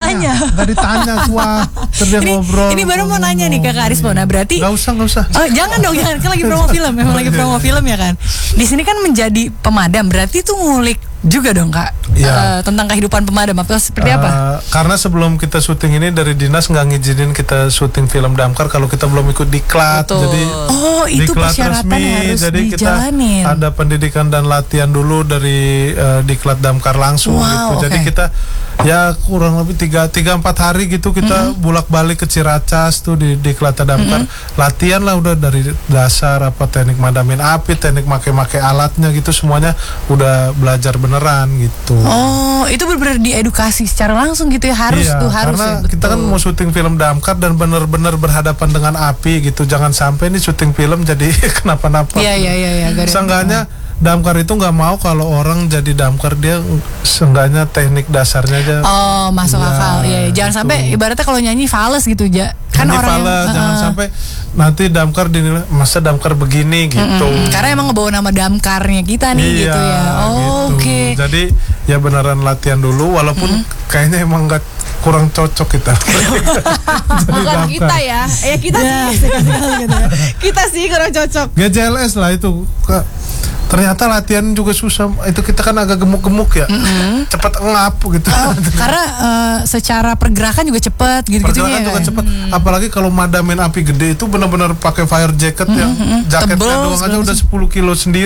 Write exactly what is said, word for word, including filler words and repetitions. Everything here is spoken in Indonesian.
ditanya. Nggak ditanya, wah. Terus dia Ini, ngobrol. ini baru mau nanya nih Kakak Arisbo. Nah berarti Nggak usah, nggak usah. Oh, jangan dong, jangan, kan lagi promo film, memang lagi promo film ya kan. Di sini kan menjadi pemadam, berarti tuh ngulik juga dong Kak, ya. uh, tentang kehidupan pemadam apa seperti Uh, apa? Karena sebelum kita syuting ini dari dinas nggak ngizinin kita syuting film damkar kalau kita belum ikut diklat. Betul. Jadi oh itu diklat persyaratan resmi, yang harus jadi dijalanin. kita ada pendidikan dan latihan dulu dari uh, diklat damkar langsung Wow, gitu. okay. Jadi kita ya kurang lebih tiga tiga empat hari gitu kita mm-hmm. bolak balik ke Ciracas tuh di diklat damkar, mm-hmm. latihan lah udah dari dasar apa teknik madamin api, teknik make-make alatnya gitu semuanya udah belajar beneran gitu. Oh, itu benar-benar diedukasi secara langsung gitu ya, harus iya, tuh harus karena ya, kita kan mau syuting film damkar dan benar-benar berhadapan dengan api gitu. Jangan sampai nih syuting film jadi kenapa-napa. Iya iya iya iya. Seenggaknya damkar itu nggak mau kalau orang jadi damkar dia seenggaknya teknik dasarnya aja. Oh, masuk ya, akal. Iya, ya. Jangan gitu. sampai ibaratnya kalau nyanyi fales gitu aja. Kan nyanyi orang fales, yang, jangan uh, sampai nanti damkar dinilai masa damkar begini gitu. Mm-mm. Karena emang ngebawa nama damkarnya kita nih iya, gitu ya. Oh, gitu. oke. Okay. Jadi ya beneran latihan dulu walaupun mm-hmm. kayaknya emang nggak kurang cocok kita. Bukan kita ya, ya kita sih. Kita sih kurang cocok. G J L S lah itu. Kak. Ternyata latihan juga susah. Itu kita kan agak gemuk-gemuk ya, mm-hmm. cepat ngap gitu. Oh, karena uh, secara pergerakan juga cepat gitu-gitu pergerakan ya. juga cepat. Hmm. Apalagi kalau madamin api gede itu benar-benar pakai fire jacket mm-hmm. yang jaketnya doang aja udah sepuluh kilo sendiri.